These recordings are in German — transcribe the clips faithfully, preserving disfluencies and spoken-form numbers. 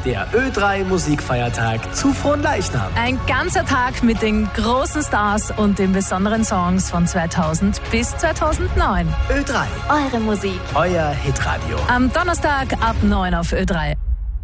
der Ö drei Musikfeiertag zu Fronleichnam. Ein ganzer Tag mit den großen Stars und den besonderen Songs von zweitausend bis zweitausendneun. Ö drei. Eure Musik. Euer Hitradio. Am Donnerstag ab neun auf Ö drei.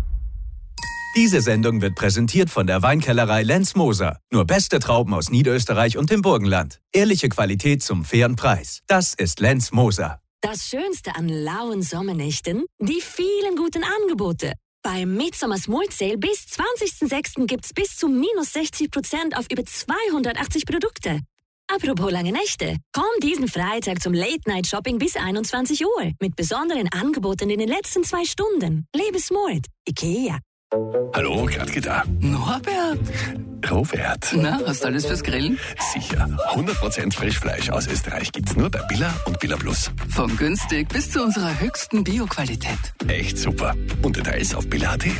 Diese Sendung wird präsentiert von der Weinkellerei Lenz Moser. Nur beste Trauben aus Niederösterreich und dem Burgenland. Ehrliche Qualität zum fairen Preis. Das ist Lenz Moser. Das Schönste an lauen Sommernächten? Die vielen guten Angebote. Beim Midsommar Smult Sale bis zwanzigsten sechsten gibt's bis zu minus sechzig Prozent auf über zweihundertachtzig Produkte. Apropos lange Nächte. Komm diesen Freitag zum Late-Night-Shopping bis einundzwanzig Uhr. Mit besonderen Angeboten in den letzten zwei Stunden. Lebe Smult. Ikea. Hallo, Gradke da. Norbert. Robert. Na, hast du alles fürs Grillen? Sicher. hundert Prozent Frischfleisch aus Österreich gibt's nur bei Billa und Billa Plus. Von günstig bis zu unserer höchsten Bio-Qualität. Echt super. Und Details auf billa punkt at.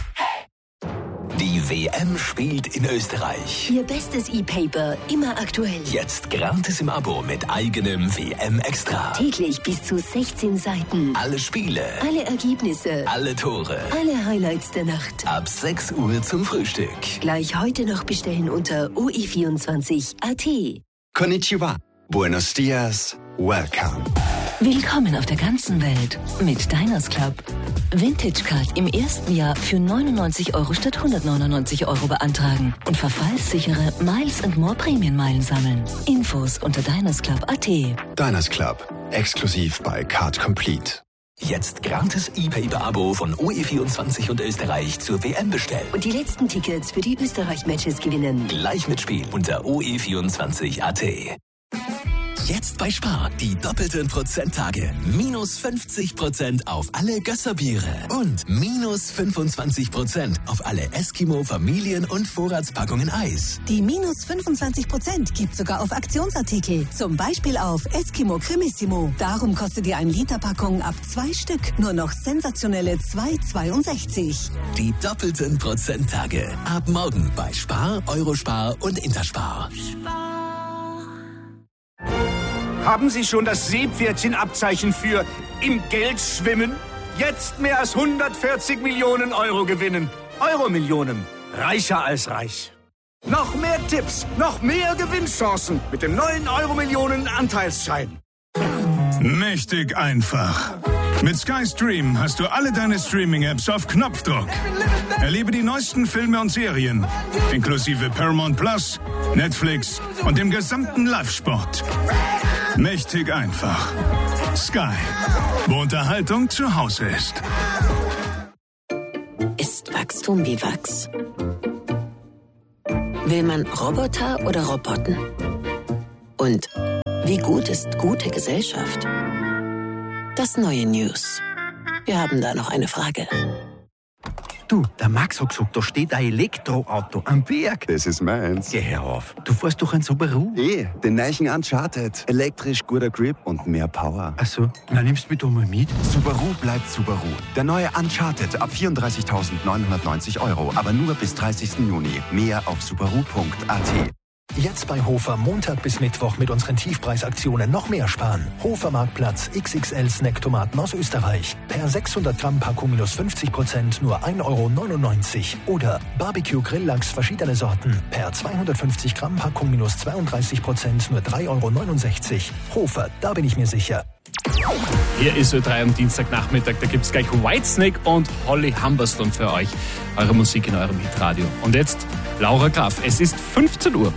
Die W M spielt in Österreich. Ihr bestes E-Paper, immer aktuell. Jetzt gratis im Abo mit eigenem W M-Extra. Täglich bis zu sechzehn Seiten. Alle Spiele. Alle Ergebnisse. Alle Tore. Alle Highlights der Nacht. Ab sechs Uhr zum Frühstück. Gleich heute noch bestellen unter o e vierundzwanzig punkt a t. Konnichiwa. Buenos dias. Welcome. Willkommen auf der ganzen Welt mit Diners Club. Vintage Card im ersten Jahr für neunundneunzig Euro statt hundertneunundneunzig Euro beantragen und verfallssichere Miles and More Prämienmeilen sammeln. Infos unter diners club punkt a t. Diners Club. Exklusiv bei Card Complete. Jetzt gratis E-Paper-Abo von O E vierundzwanzig und Österreich zur W M bestellen. Und die letzten Tickets für die Österreich-Matches gewinnen. Gleich mitspielen unter o e vierundzwanzig punkt a t. Jetzt bei Spar die doppelten Prozenttage. Minus fünfzig Prozent auf alle Gösserbiere. Und minus fünfundzwanzig Prozent auf alle Eskimo Familien- und Vorratspackungen Eis. Die minus fünfundzwanzig Prozent gibt sogar auf Aktionsartikel. Zum Beispiel auf Eskimo Cremissimo. Darum kostet ihr eine Literpackung ab zwei Stück nur noch sensationelle zwei Euro zweiundsechzig. Die doppelten Prozenttage. Ab morgen bei Spar, Eurospar und Interspar. Haben Sie schon das Seepferdchen-Abzeichen für im Geld schwimmen? Jetzt mehr als hundertvierzig Millionen Euro gewinnen. Euro-Millionen. Reicher als reich. Noch mehr Tipps, noch mehr Gewinnchancen mit dem neuen Euro-Millionen-Anteilsschein. Mächtig einfach. Mit Sky Stream hast du alle deine Streaming-Apps auf Knopfdruck. Erlebe die neuesten Filme und Serien, inklusive Paramount Plus, Netflix und dem gesamten Live-Sport. Mächtig einfach. Sky, wo Unterhaltung zu Hause ist. Ist Wachstum wie Wachs? Will man Roboter oder Roboten? Und wie gut ist gute Gesellschaft? Das neue News. Wir haben da noch eine Frage. Du, der Max hat gesagt, da steht ein Elektroauto am Berg. Das ist meins. Geh her auf. Du fährst doch ein Subaru. Eh, den neuen Uncharted. Elektrisch, guter Grip und mehr Power. Ach so, na nimmst du mich doch mal mit. Subaru bleibt Subaru. Der neue Uncharted ab vierunddreißigtausendneunhundertneunzig Euro. Aber nur bis dreißigsten Juni. Mehr auf subaru punkt a t. Jetzt bei Hofer Montag bis Mittwoch mit unseren Tiefpreisaktionen noch mehr sparen. Hofer Marktplatz X X L Snacktomaten aus Österreich. Per sechshundert Gramm Packung minus fünfzig Prozent nur ein Euro neunundneunzig. Oder Barbecue Grilllachs verschiedene Sorten. Per zweihundertfünfzig Gramm Packung minus zweiunddreißig Prozent nur drei Euro neunundsechzig. Hofer, da bin ich mir sicher. Hier ist Ö drei am Dienstagnachmittag. Da gibt es gleich Whitesnake und Holly Humberstone für euch. Eure Musik in eurem Hitradio. Und jetzt Laura Graf. Es ist fünfzehn Uhr.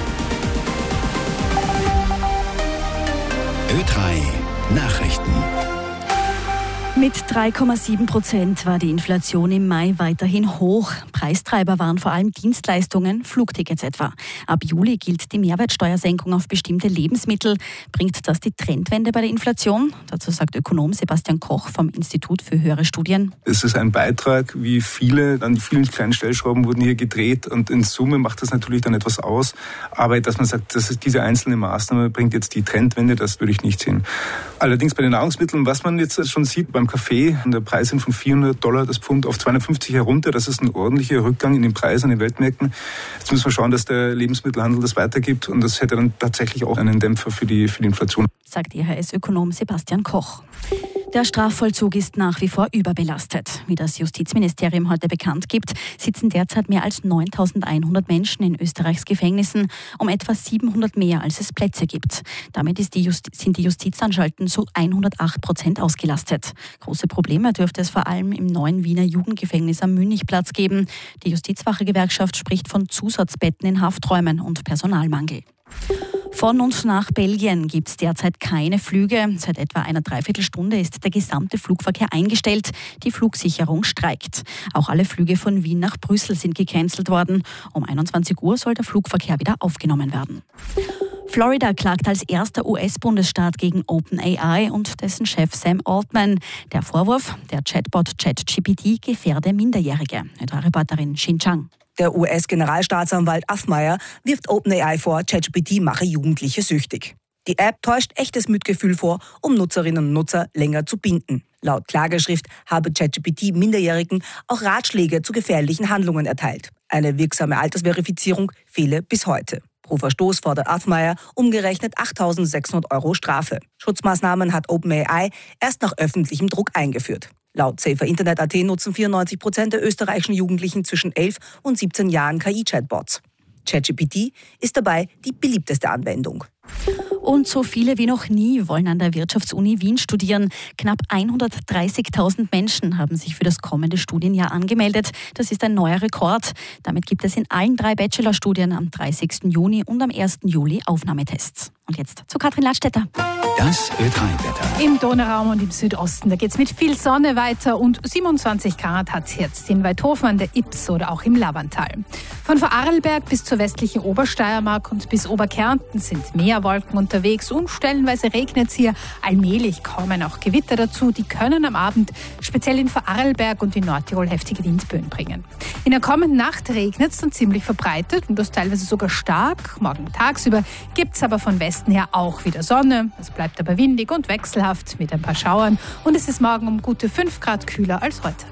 Ö drei Nachrichten. Mit drei Komma sieben Prozent war die Inflation im Mai weiterhin hoch. Preistreiber waren vor allem Dienstleistungen, Flugtickets etwa. Ab Juli gilt die Mehrwertsteuersenkung auf bestimmte Lebensmittel. Bringt das die Trendwende bei der Inflation? Dazu sagt Ökonom Sebastian Koch vom Institut für höhere Studien. Es ist ein Beitrag, wie viele, an vielen kleinen Stellschrauben wurden hier gedreht und in Summe macht das natürlich dann etwas aus. Aber dass man sagt, das ist diese einzelne Maßnahme bringt jetzt die Trendwende, das würde ich nicht sehen. Allerdings bei den Nahrungsmitteln, was man jetzt schon sieht beim Kaffee, der Preis sind von vierhundert Dollar das Pfund auf zweihundertfünfzig herunter. Das ist ein ordentlicher Rückgang in den Preisen an den Weltmärkten. Jetzt müssen wir schauen, dass der Lebensmittelhandel das weitergibt und das hätte dann tatsächlich auch einen Dämpfer für die, für die Inflation. Sagt E H S-Ökonom Sebastian Koch. Der Strafvollzug ist nach wie vor überbelastet. Wie das Justizministerium heute bekannt gibt, sitzen derzeit mehr als neuntausendeinhundert Menschen in Österreichs Gefängnissen, um etwa siebenhundert mehr, als es Plätze gibt. Damit ist die Justi- sind die Justizanstalten zu hundertacht Prozent ausgelastet. Große Probleme dürfte es vor allem im neuen Wiener Jugendgefängnis am Münchplatz geben. Die Justizwache-Gewerkschaft spricht von Zusatzbetten in Hafträumen und Personalmangel. Von und nach Belgien gibt es derzeit keine Flüge. Seit etwa einer Dreiviertelstunde ist der gesamte Flugverkehr eingestellt. Die Flugsicherung streikt. Auch alle Flüge von Wien nach Brüssel sind gecancelt worden. Um einundzwanzig Uhr soll der Flugverkehr wieder aufgenommen werden. Florida klagt als erster U S-Bundesstaat gegen OpenAI und dessen Chef Sam Altman. Der Vorwurf, der Chatbot ChatGPT gefährde Minderjährige. Etwa Reporterin Xin Chang. Der U S-Generalstaatsanwalt Athmeier wirft OpenAI vor, ChatGPT mache Jugendliche süchtig. Die App täuscht echtes Mitgefühl vor, um Nutzerinnen und Nutzer länger zu binden. Laut Klageschrift habe ChatGPT Minderjährigen auch Ratschläge zu gefährlichen Handlungen erteilt. Eine wirksame Altersverifizierung fehle bis heute. Pro Verstoß fordert Athmeier umgerechnet achttausendsechshundert Euro Strafe. Schutzmaßnahmen hat OpenAI erst nach öffentlichem Druck eingeführt. Laut Safer Internet Punkt at nutzen vierundneunzig Prozent der österreichischen Jugendlichen zwischen elf und siebzehn Jahren K I-Chatbots. ChatGPT ist dabei die beliebteste Anwendung. Und so viele wie noch nie wollen an der Wirtschaftsuni Wien studieren. Knapp hundertdreißigtausend Menschen haben sich für das kommende Studienjahr angemeldet. Das ist ein neuer Rekord. Damit gibt es in allen drei Bachelorstudien am dreißigsten Juni und am ersten Juli Aufnahmetests. Und jetzt zu Katrin Ladstätter. Das Ö drei Wetter. Im Donauraum und im Südosten, da geht es mit viel Sonne weiter und siebenundzwanzig Grad hat es jetzt in Weidhofen an der Ips oder auch im Labantal. Von Vorarlberg bis zur westlichen Obersteiermark und bis Oberkärnten sind mehr Wolken unterwegs und stellenweise regnet es hier. Allmählich kommen auch Gewitter dazu, die können am Abend speziell in Vorarlberg und in Nordtirol heftige Windböen bringen. In der kommenden Nacht regnet es dann ziemlich verbreitet und das teilweise sogar stark. Morgen tagsüber gibt es aber von Westen her auch wieder Sonne. Es bleibt aber windig und wechselhaft mit ein paar Schauern und es ist morgen um gute fünf Grad kühler als heute.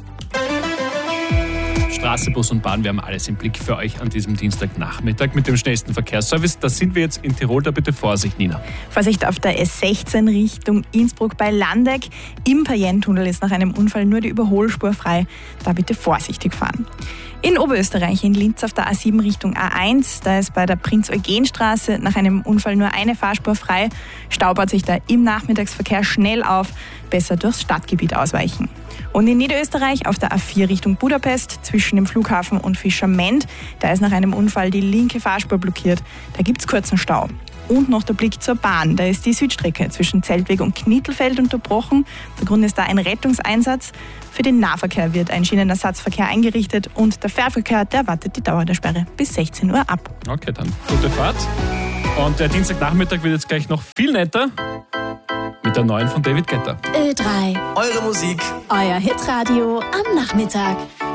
Straße, Bus und Bahn, wir haben alles im Blick für euch an diesem Dienstagnachmittag mit dem schnellsten Verkehrsservice. Da sind wir jetzt in Tirol, da bitte Vorsicht, Nina. Vorsicht auf der S sechzehn Richtung Innsbruck bei Landeck. Im Payenne-Tunnel ist nach einem Unfall nur die Überholspur frei. Da bitte vorsichtig fahren. In Oberösterreich, in Linz auf der A sieben Richtung A eins, da ist bei der Prinz-Eugen-Straße nach einem Unfall nur eine Fahrspur frei. Stau baut sich da im Nachmittagsverkehr schnell auf, besser durchs Stadtgebiet ausweichen. Und in Niederösterreich auf der A vier Richtung Budapest zwischen dem Flughafen und Fischerment, da ist nach einem Unfall die linke Fahrspur blockiert. Da gibt es kurzen Stau. Und noch der Blick zur Bahn. Da ist die Südstrecke zwischen Zeltweg und Knittelfeld unterbrochen. Der Grund ist da ein Rettungseinsatz. Für den Nahverkehr wird ein Schienenersatzverkehr eingerichtet und der Fährverkehr, der wartet die Dauer der Sperre bis sechzehn Uhr ab. Okay, dann gute Fahrt. Und der Dienstagnachmittag wird jetzt gleich noch viel netter mit der neuen von David Guetta. Ö drei. Eure Musik. Euer Hitradio am Nachmittag.